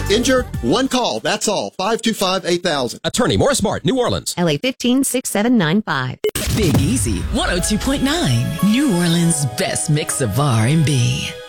Injured? One call. That's all. 525-8000. Attorney Morris Mart, New Orleans. LA 156795. Big Easy 102.9. New Orleans' best mix of R&B.